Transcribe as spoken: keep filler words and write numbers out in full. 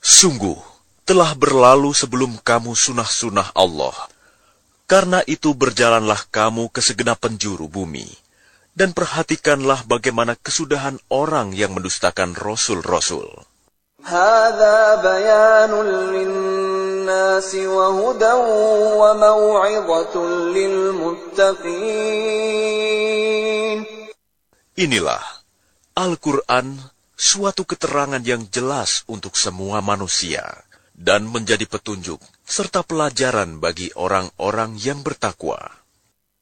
Sungguh, telah berlalu sebelum kamu sunah-sunah Allah. Karena itu berjalanlah kamu ke segenap penjuru bumi, dan perhatikanlah bagaimana kesudahan orang yang mendustakan rasul-rasul. هذا بيان للناس وهدى وموعظة للمتقين. Inilah Al-Quran, suatu keterangan yang jelas untuk semua manusia, dan menjadi petunjuk serta pelajaran bagi orang-orang yang bertakwa.